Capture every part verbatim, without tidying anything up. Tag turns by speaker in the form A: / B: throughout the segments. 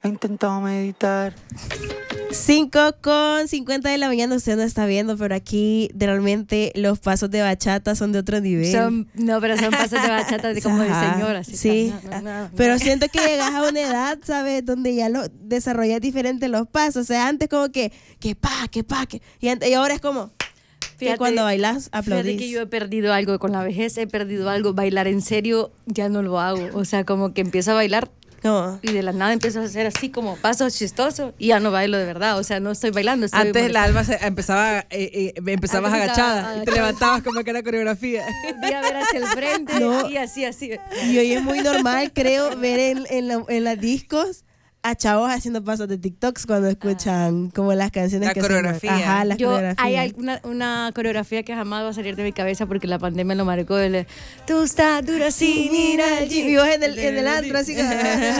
A: He intentado meditar.
B: cinco con cincuenta de la mañana, usted no está viendo, pero aquí realmente los pasos de bachata son de otro nivel.
C: Son, no, pero son pasos de bachata de como
B: Ajá,
C: de señora.
B: sí,
C: no, no, no, no.
B: pero siento que llegas a una edad, ¿sabes? Donde ya lo desarrollas diferente los pasos. O sea, antes como que, que pa, que pa, que... Y, antes, y ahora es como...
C: Fíjate,
B: que cuando bailas, aplaudís.
C: Fíjate que yo he perdido algo con la vejez, he perdido algo. Bailar en serio ya no lo hago. O sea, como que empiezo a bailar
B: ¿Cómo?
C: y de la nada empiezo a hacer así como pasos chistosos y ya no bailo de verdad. O sea, no estoy bailando. Estoy
D: Antes la
C: molestando.
D: Alba se- empezaba, eh, eh, empezabas
C: Antes
D: agachada
C: estaba
D: y te
C: agachada.
D: levantabas como que era coreografía.
C: Volví a ver hacia el frente
B: No.
C: y así, así.
B: Y hoy es muy normal, creo, ver en, en, la- en las discos a chavos haciendo pasos de TikToks cuando escuchan como las canciones
D: La
B: que
D: coreografía.
B: hacen. Ajá, las
C: Yo,
B: coreografías.
C: hay alguna, una coreografía que jamás va a salir de mi cabeza porque la pandemia lo marcó. El, tú estás dura sin ir al gym.
B: Y vos en el, en el antro, así como...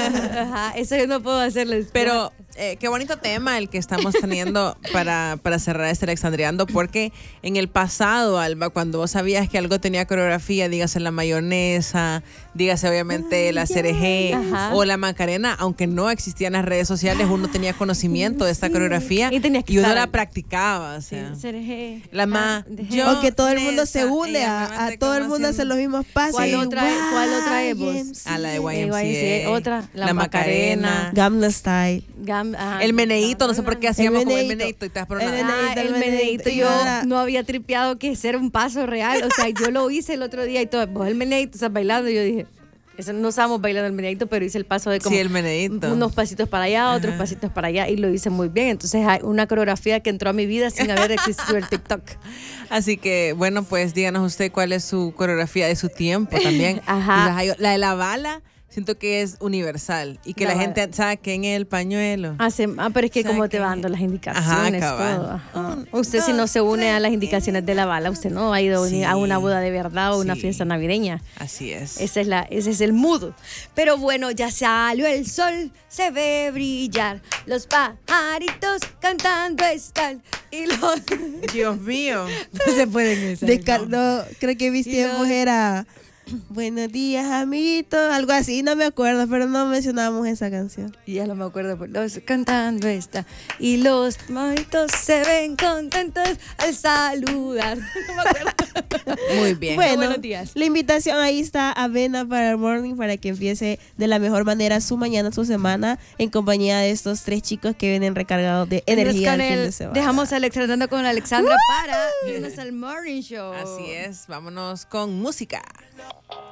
C: Ajá, eso yo no puedo hacerles.
D: Pero eh, qué bonito tema el que estamos teniendo para, para cerrar este Alexandriando, porque en el pasado, Alba, cuando vos sabías que algo tenía coreografía, dígase la mayonesa, dígase obviamente la cereje
C: Ajá.
D: o la macarena, aunque no existían las redes sociales, uno tenía conocimiento de esta coreografía
C: Y tenías que
D: y uno
C: saber.
D: la practicaba. O sea.
C: Cereje.
D: La ma-
C: Ah,
D: yo-
B: O que todo el mundo se
D: Esa,
B: une,
D: ella
B: a,
D: me
B: a
D: mate
B: todo el
D: como
B: mundo hace
D: haciendo-
B: los mismos pasos.
C: ¿Cuál
B: Y
C: otra, ¿Cuál otra es vos?
B: Y M C.
D: A la de Y M
C: Y
D: C
C: M C A. Otra, la Macarena.
B: Gangnam Style.
C: Gam- ajá.
D: El meneíto, no sé por qué hacíamos como el
B: meneíto.
D: meneíto y te das por
B: El
D: una-
B: meneíto.
C: Ah, el
B: el
C: meneíto.
B: meneíto.
C: Yo
B: Ahora-
C: no había tripeado que ser un paso real. O sea, yo lo hice el otro día y todo. Vos el meneíto, estás bailando. Y yo dije, eso no estábamos bailando el meneíto, pero hice el paso de como
D: Sí, el meneíto.
C: unos pasitos para allá, otros pasitos para allá. Y lo hice muy bien. Entonces hay una coreografía que entró a mi vida sin haber existido el TikTok.
D: Así que, bueno, pues díganos usted cuál es su coreografía de su tiempo también.
C: Ajá.
D: Quizás hay- La de la bala, siento que es universal y que
C: La
D: la,
C: bala.
D: gente saque en el pañuelo.
C: Hace- ah, pero es que
D: O sea
C: como te
D: que-
C: va dando las indicaciones,
D: Ajá, cabal.
C: todo. Ajá. Usted si no se une a las indicaciones de la bala, usted no ha ido
D: Sí.
C: a una boda de verdad o una
D: Sí.
C: fiesta navideña.
D: Así es.
C: Esa es la, ese es el mood. Pero bueno, ya salió el sol, se ve brillar. Los pajaritos cantando están. Y los...
D: Dios mío.
C: No se pueden usar.
B: Descar- no, creo que mis
C: Y
B: tiempos
C: los-
B: era buenos días, amiguitos, algo así, no me acuerdo, pero no mencionábamos esa canción.
C: Y ya no me acuerdo, pues, los cantando está. Y los pajaritos se ven contentos al saludar. No me acuerdo.
D: Muy bien.
B: Bueno,
C: buenos días.
B: la invitación ahí está, Avena para el morning, para que empiece de la mejor manera su mañana, su semana, en compañía de estos tres chicos que vienen recargados de energía
C: Con
B: al fin
C: el-
B: de semana.
C: Dejamos a Alexandra con Alexandra para irnos al morning show.
D: Así es. Vámonos con música.